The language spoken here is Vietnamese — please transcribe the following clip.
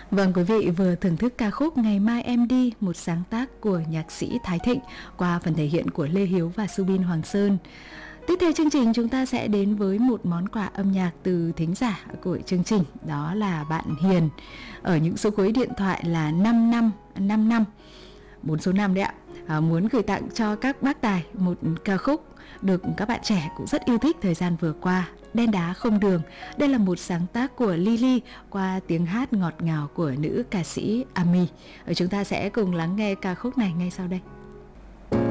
Vâng, quý vị vừa thưởng thức ca khúc Ngày Mai Em Đi, một sáng tác của nhạc sĩ Thái Thịnh qua phần thể hiện của Lê Hiếu và Subin Hoàng Sơn. Tiếp theo chương trình chúng ta sẽ đến với một món quà âm nhạc từ thính giả của chương trình, đó là bạn Hiền ở những số cuối điện thoại là 5555 4 số 5 đấy ạ. Muốn gửi tặng cho các bác tài một ca khúc được các bạn trẻ cũng rất yêu thích thời gian vừa qua, Đen Đá Không Đường. Đây là một sáng tác của Lily qua tiếng hát ngọt ngào của nữ ca sĩ Ami. Chúng ta sẽ cùng lắng nghe ca khúc này ngay sau đây.